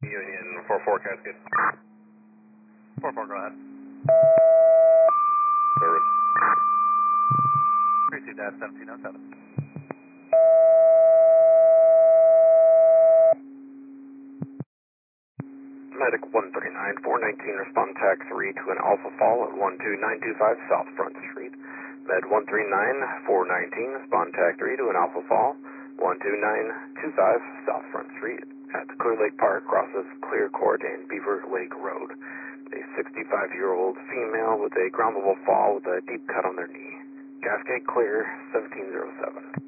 Union 44 Cascade. 44, go ahead. Service. Received at 1707. Medic 139, 419, respond TAC 3 to an Alpha Fall at 12925 South Front Street. Med 139, 419, respond TAC 3 to an Alpha Fall, 12925 South Front Street at the Clear Lake Park, crosses Clear Court and Beaver Lake Road. A 65-year-old female with a groundable fall with a deep cut on their knee. Cascade clear, 1707.